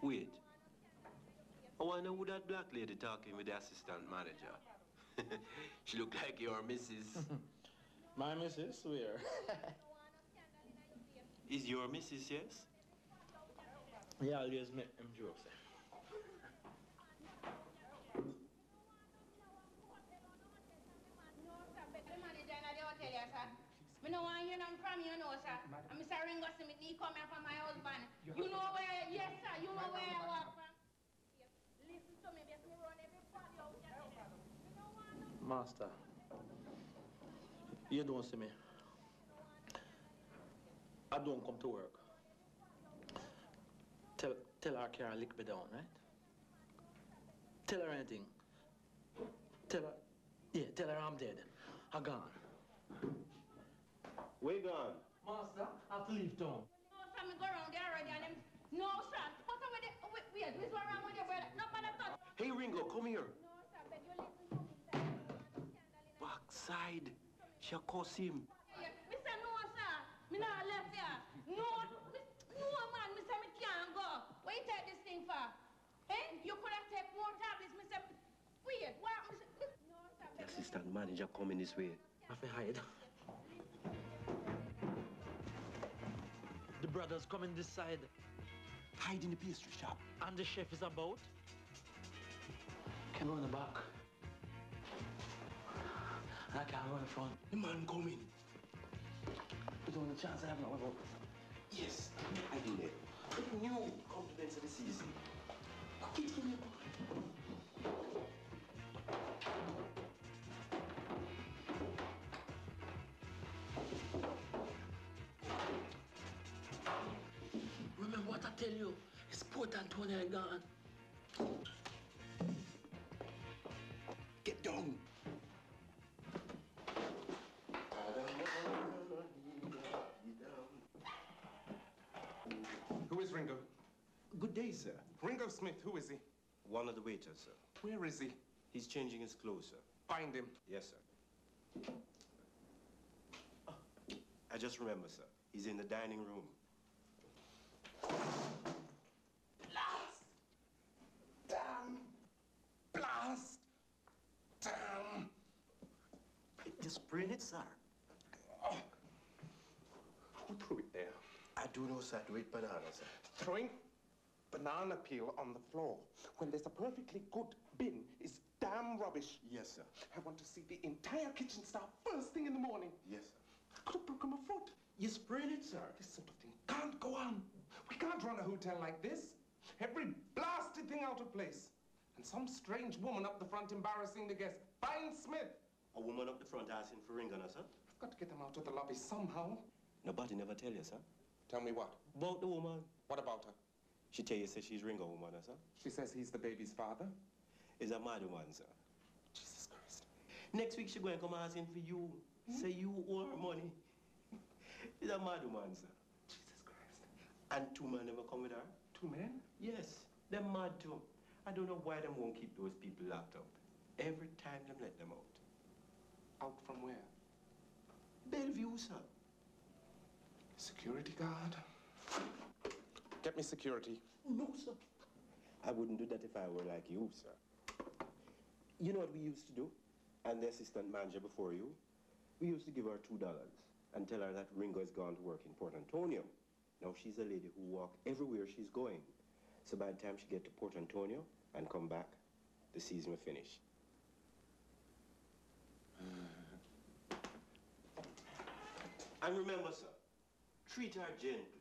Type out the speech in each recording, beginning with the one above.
Wait. I wonder who that black lady talking with the assistant manager. She look like your missus. My missus? Where? Is your missus, yes? Yeah, always make them jokes. I don't want to hear them from you, no, sir. I'm Mr. Ringo Smith, he come here from my husband. You know where, yes, sir, you know where I walk from. Listen to me, because me run everybody out there. Master, you don't see me. I don't come to work. Tell her Karen lick me down, right? Tell her anything. Tell her I'm dead. I'm gone. Where gone? Master, I have to leave town. No, sir, me go around there already and them... No, sir. What's wrong with the... Wait, what's wrong with your brother? Nobody touch. Hey, Ringo, come here. No, sir, but you listen to me, sir. Backside. She cuss him. Me say no, sir. Me not left here. No, man. Me say me can't go. What you take this thing for? Eh? You could have taken more tablets. Me say... Wait, what? Me say... No, sir. The assistant manager coming this way. I have to hide. The brothers coming this side. Hide in the pastry shop. And the chef is about. Can run the back. And I can't run the front. The man coming. There's the only chance I have now about. Yes, I did it. New confidence of the season. Get him. Remember what I tell you? It's Port Antonio gone. Get down. Who is Ringo? Good day, sir. Ringo Smith, who is he? One of the waiters, sir. Where is he? He's changing his clothes, sir. Find him. Yes, sir. I just remember, sir. He's in the dining room. Blast! Damn! Blast! Damn! Just spraying it, sir. Oh. Who threw it there? I do know, sir. Do it banana, sir. Throwing banana peel on the floor when there's a perfectly good bin is damn rubbish. Yes, sir. I want to see the entire kitchen staff first thing in the morning. Yes, sir. I could have broken my foot. You spraying it, sir. This sort of thing can't go on. We can't run a hotel like this. Every blasted thing out of place. And some strange woman up the front embarrassing the guests. Find Smith. A woman up the front asking for ring on her, sir. I've got to get them out of the lobby somehow. Nobody never tell you, sir. Tell me what? About the woman. What about her? She tell you, say she's Ringo woman, sir. She says he's the baby's father. Is a mad woman, sir. Jesus Christ. Next week she going to come asking for you. Say you owe her money. Is a mad woman, sir. Jesus Christ. And two men never come with her? Two men? Yes, they're mad too. I don't know why them won't keep those people locked up. Every time them let them out. Out from where? Bellevue, sir. Security guard. Get me security. No, sir. I wouldn't do that if I were like you, sir. You know what we used to do? And the assistant manager before you? We used to give her $2 and tell her that Ringo has gone to work in Port Antonio. Now she's a lady who walks everywhere she's going. So by the time she get to Port Antonio and come back, the season will finish. And remember, sir, treat her gently.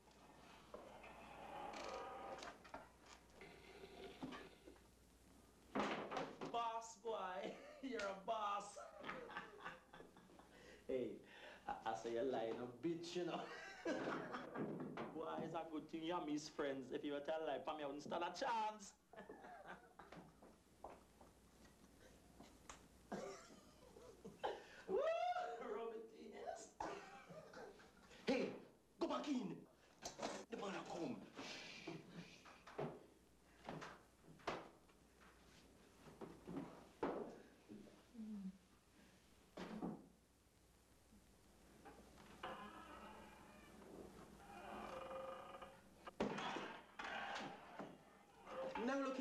Boss, boy. You're a boss. Hey, I say you're lying a bitch, you know. Boy, it's a good thing you're Miss Friends. If you were to tell lie, Pam, you wouldn't stand a chance. Woo! Robert, yes. Hey, go back in. The man will come.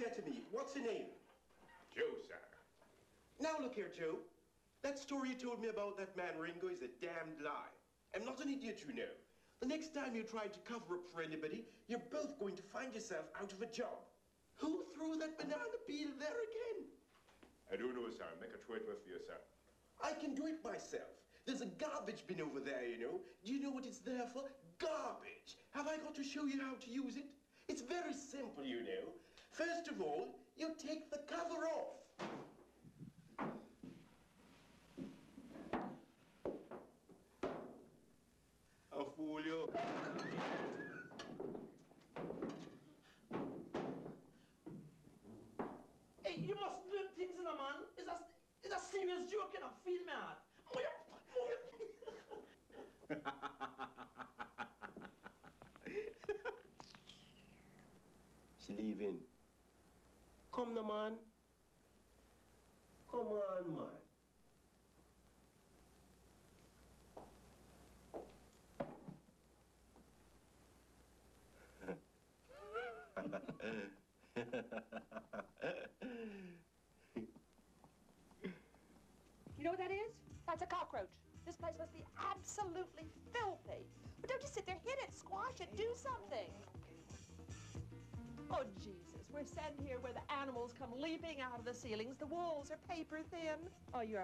swear to me, what's your name? Joe, sir. Now look here, Joe. That story you told me about that man Ringo is a damned lie. I'm not an idiot, you know. The next time you try to cover up for anybody, you're both going to find yourself out of a job. Who threw that banana peel there again? I don't know, sir. Make a throw it with you, sir. I can do it myself. There's a garbage bin over there, you know. Do you know what it's there for? Garbage. Have I got to show you how to use it? It's very simple, you know. First of all, you take the cover off. I'll fool you. Hey, you must learn things in a man. It's a serious joke, you know. Feel me out. She leaving. Come no man. Come on, man. You know what that is? That's a cockroach. This place must be absolutely filthy. But don't just sit there, hit it, squash it, do something. Oh, Jesus, we're sitting here where the animals come leaping out of the ceilings. The walls are paper thin. Oh, you're